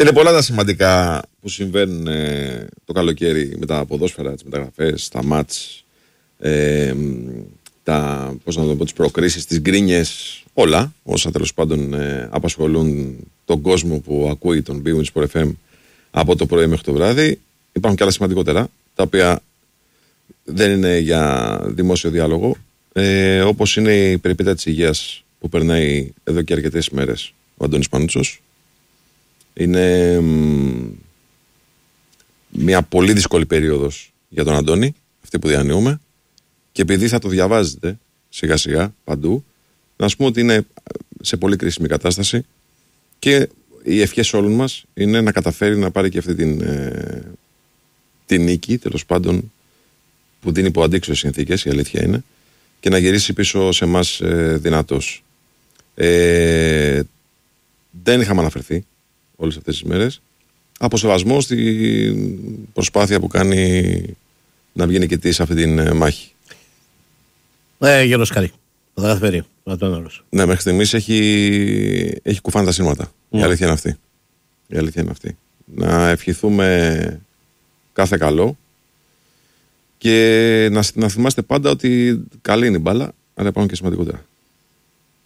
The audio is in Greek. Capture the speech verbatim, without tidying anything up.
Είναι πολλά τα σημαντικά που συμβαίνουν ε, το καλοκαίρι με τα ποδόσφαιρα, τις μεταγραφές, τα μάτς, ε, τα, πώς να το πω, τις προκρίσεις, τις γκρίνιες, όλα όσα τέλος πάντων ε, απασχολούν τον κόσμο που ακούει τον bwin sport εφ εμ από το πρωί μέχρι το βράδυ. Υπάρχουν και άλλα σημαντικότερα, τα οποία δεν είναι για δημόσιο διάλογο, ε, όπως είναι η περιπέτεια της υγείας που περνάει εδώ και αρκετές μέρες ο Αντώνης Πανούτσος. Είναι μ, μια πολύ δύσκολη περίοδος για τον Αντώνη, αυτή που διανύουμε, και επειδή θα το διαβάζετε σιγά σιγά παντού, να σου πούμε ότι είναι σε πολύ κρίσιμη κατάσταση και οι ευχές όλων μας είναι να καταφέρει να πάρει και αυτή την, ε, την νίκη, τέλος πάντων, που δίνει υπό αντίξωες συνθήκες, η αλήθεια είναι, και να γυρίσει πίσω σε εμάς ε, δυνατός. Ε, δεν είχαμε αναφερθεί όλες αυτές τις μέρες. Από σεβασμό στην προσπάθεια που κάνει να βγει νικητής σε αυτή την ε, μάχη. Ε, Γιώργος Καρή. Θα καταφέρει. Ναι, μέχρι στιγμής έχει, έχει κουφάνει τα σύρματα. Mm. Η αλήθεια είναι αυτή. Η αλήθεια είναι αυτή. Να ευχηθούμε κάθε καλό και να, να θυμάστε πάντα ότι καλή είναι η μπάλα, αλλά υπάρχουν και σημαντικότερα.